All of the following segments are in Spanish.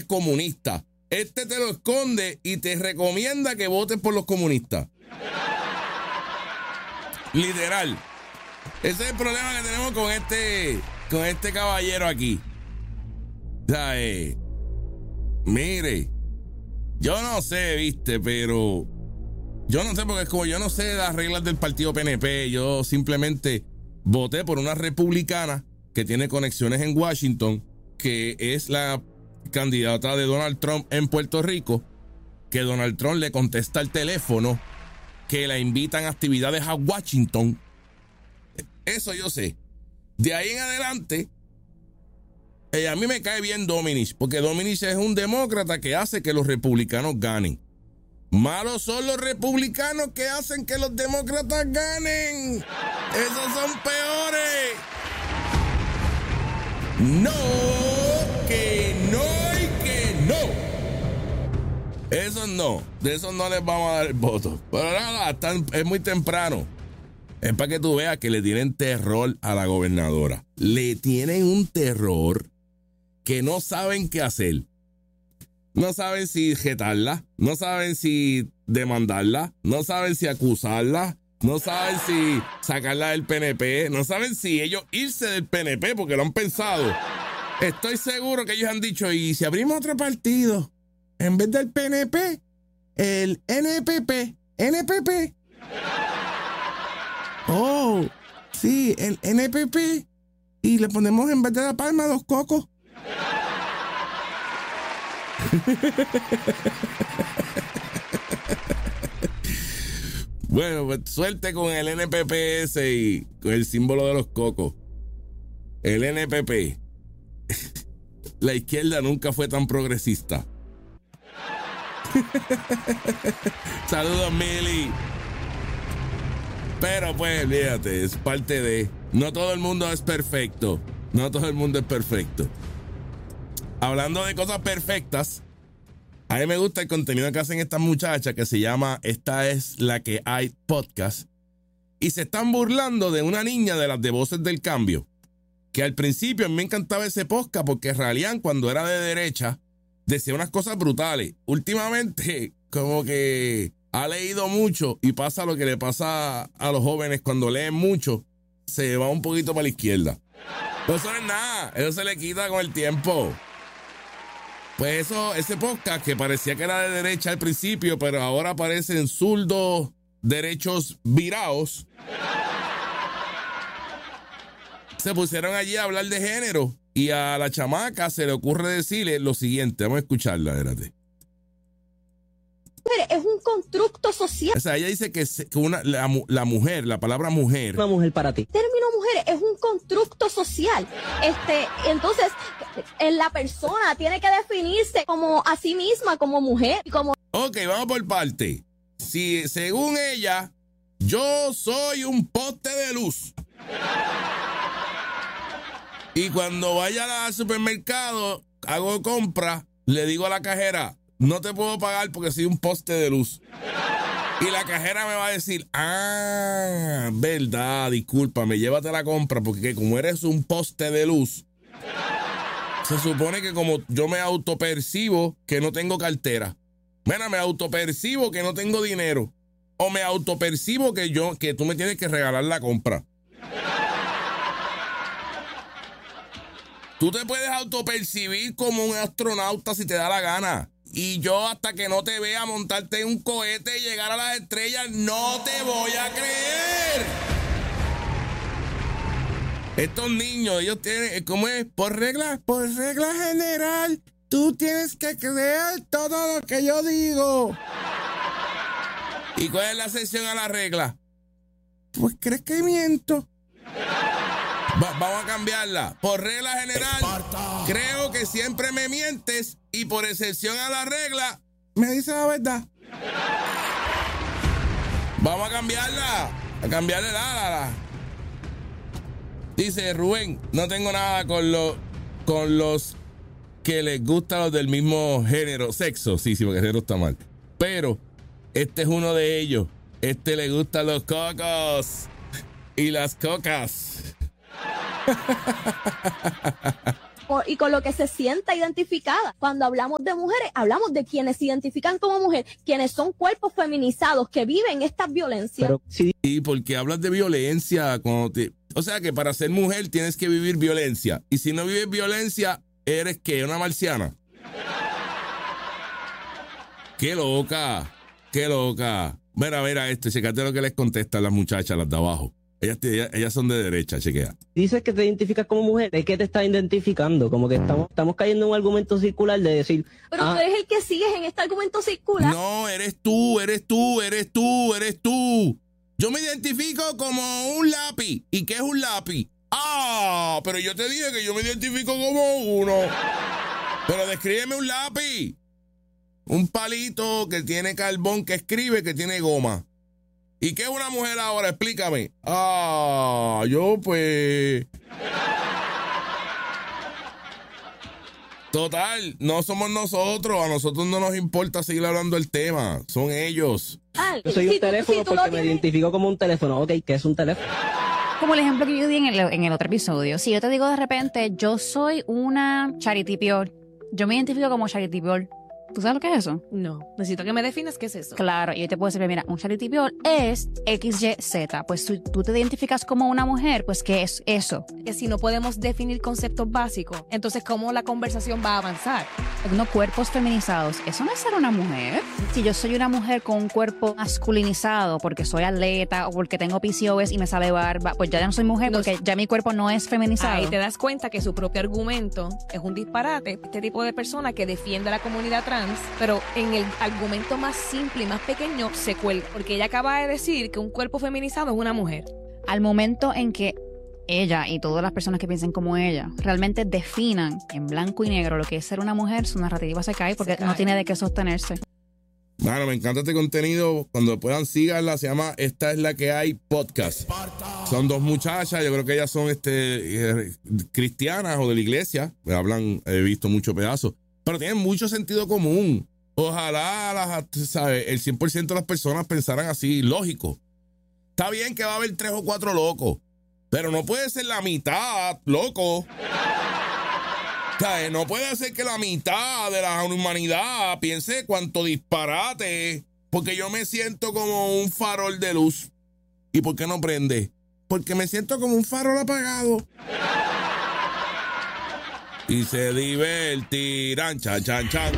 comunista. Este te lo esconde y te recomienda que votes por los comunistas. Literal. Ese es el problema que tenemos con este caballero aquí. O sea, mire, yo no sé, viste, pero yo no sé, porque es como yo no sé las reglas del partido PNP. Yo simplemente voté por una republicana que tiene conexiones en Washington, que es la candidata de Donald Trump en Puerto Rico, que Donald Trump le contesta el teléfono, que la invitan a actividades a Washington. Eso yo sé. De ahí en adelante, a mí me cae bien Dominich, porque Dominich es un demócrata que hace que los republicanos ganen. Malos son los republicanos que hacen que los demócratas ganen. Esos son peores. No, que no y que no. Esos no. De esos no les vamos a dar el voto. Pero nada, es muy temprano. Es para que tú veas que le tienen terror a la gobernadora. Le tienen un terror que no saben qué hacer. No saben si jetarla, no saben si demandarla, no saben si acusarla, no saben si sacarla del PNP, no saben si ellos irse del PNP porque lo han pensado. Estoy seguro que ellos han dicho, y si abrimos otro partido, en vez del PNP, el NPP. Oh, sí, el NPP. Y le ponemos en vez de la palma 2 cocos. Bueno, pues suerte con el NPPS y con el símbolo de los cocos. El NPP. La izquierda nunca fue tan progresista. Saludos, Mili. Pero pues, fíjate, es parte de... No todo el mundo es perfecto. No todo el mundo es perfecto. Hablando de cosas perfectas, a mí me gusta el contenido que hacen estas muchachas que se llama Esta es la que hay podcast. Y se están burlando de una niña de las de Voces del Cambio. Que al principio a mí me encantaba ese podcast porque Ralián, cuando era de derecha, decía unas cosas brutales. Últimamente, como que ha leído mucho y pasa lo que le pasa a los jóvenes cuando leen mucho, se va un poquito para la izquierda. Pues eso no es nada, eso se le quita con el tiempo. Pues ese podcast que parecía que era de derecha al principio, pero ahora parecen zurdos derechos virados, se pusieron allí a hablar de género y a la chamaca se le ocurre decirle lo siguiente. Vamos a escucharla, espérate. Es un constructo social. O sea, ella dice que la mujer, la palabra mujer. Una mujer para ti. Término mujer es un constructo social. Entonces, la persona tiene que definirse como a sí misma, como mujer. Ok, vamos por parte. Si según ella, yo soy un poste de luz. Y cuando vaya al supermercado, hago compra, le digo a la cajera, no te puedo pagar porque soy un poste de luz. Y la cajera me va a decir, verdad, discúlpame, llévate la compra porque como eres un poste de luz, se supone que como yo me autopercibo que no tengo cartera. Mira, me autopercibo que no tengo dinero. O me autopercibo que tú me tienes que regalar la compra. Tú te puedes autopercibir como un astronauta si te da la gana. Y yo hasta que no te vea montarte en un cohete y llegar a las estrellas, no te voy a creer. Estos niños, ellos tienen, ¿cómo es? Por regla general, tú tienes que creer todo lo que yo digo. ¿Y cuál es la excepción a la regla? Pues crees que miento. Vamos a cambiarla. Por regla general, Esparta, creo que siempre me mientes y por excepción a la regla, me dices la verdad. Vamos a cambiarla. A cambiarle la. Dice Rubén, no tengo nada con los que les gustan los del mismo género, sexo. Sí, porque género está mal. Pero este es uno de ellos. Este le gustan los cocos y las cocas. y con lo que se sienta identificada. Cuando hablamos de mujeres, hablamos de quienes se identifican como mujer, quienes son cuerpos feminizados que viven estas violencias. Pero sí. Y porque hablas de violencia, o sea que para ser mujer tienes que vivir violencia. Y si no vives violencia, ¿eres qué? ¿Una marciana? ¡Qué loca! ¡Qué loca! Mira esto, checate lo que les contestan las muchachas, las de abajo. Ellas son de derecha, chequea. Dices que te identificas como mujer, ¿de qué te estás identificando? Como que estamos cayendo en un argumento circular de decir... Pero tú eres el que sigues en este argumento circular. No, eres tú. Yo me identifico como un lápiz. ¿Y qué es un lápiz? Ah, pero yo te dije que yo me identifico como uno. Pero descríbeme un lápiz. Un palito que tiene carbón, que escribe, que tiene goma. ¿Y qué es una mujer ahora? Explícame. Ah, yo pues... Total, no somos nosotros. A nosotros no nos importa seguir hablando del tema. Son ellos. Yo soy un teléfono porque me identifico como un teléfono. Ok, ¿qué es un teléfono? Como el ejemplo que yo di en el otro episodio. Si yo te digo de repente, yo soy una Charity Pior. Yo me identifico como Charity Pior. ¿Tú sabes lo que es eso? No, necesito que me definas qué es eso. Claro, y yo te puedo decir, mira, un charity pior es XYZ. Pues si tú te identificas como una mujer, pues ¿qué es eso? Que si no podemos definir conceptos básicos, entonces ¿cómo la conversación va a avanzar? Unos cuerpos feminizados, eso no es ser una mujer. Si yo soy una mujer con un cuerpo masculinizado porque soy atleta o porque tengo PCOS y me sale barba, pues ya no soy mujer porque ya mi cuerpo no es feminizado. Ahí te das cuenta que su propio argumento es un disparate. Este tipo de persona que defiende a la comunidad trans, pero en el argumento más simple y más pequeño se cuelga, porque ella acaba de decir que un cuerpo feminizado es una mujer. Al momento en que ella y todas las personas que piensen como ella realmente definan en blanco y negro lo que es ser una mujer, su narrativa se cae porque no tiene de qué sostenerse. Bueno, me encanta este contenido. Cuando puedan, síganla. Se llama Esta es la que hay podcast. Son dos muchachas. Yo creo que ellas son cristianas o de la iglesia. Hablan, he visto muchos pedazos. Pero tienen mucho sentido común. Ojalá el 100% de las personas pensaran así, lógico. Está bien que va a haber 3 o 4 locos, pero no puede ser la mitad, loco. No puede ser que la mitad de la humanidad piense cuánto disparate, porque yo me siento como un farol de luz. ¿Y por qué no prende? Porque me siento como un farol apagado. Y se divertirán, chan, chan, chan.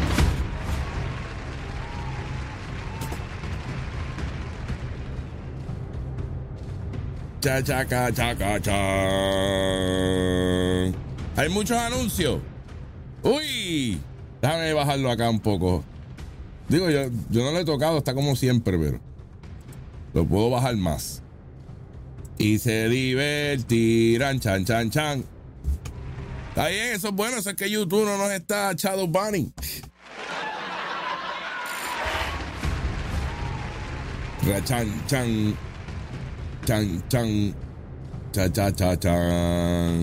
Cha, chaca, chaca, chan. Hay muchos anuncios. Uy, déjame bajarlo acá un poco. Digo, yo no lo he tocado, está como siempre, pero lo puedo bajar más. Y se divertirán, chan, chan, chan. Está bien, eso es bueno, eso es que YouTube no nos está shadow banning. Chan, chan, chan, chan, cha, cha, cha, chan.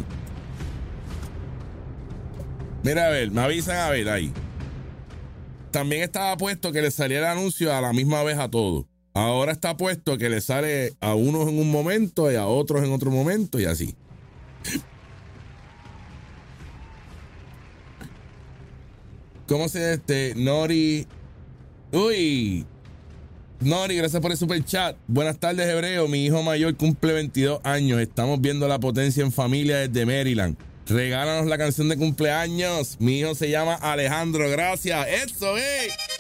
Mira, a ver, me avisan a ver ahí. También estaba puesto que le saliera el anuncio a la misma vez a todos. Ahora está puesto que le sale a unos en un momento y a otros en otro momento y así. ¿Cómo se Nori? Uy. Nori, gracias por el super chat. Buenas tardes, Hebreo. Mi hijo mayor cumple 22 años. Estamos viendo la potencia en familia desde Maryland. Regálanos la canción de cumpleaños. Mi hijo se llama Alejandro. Gracias. Eso,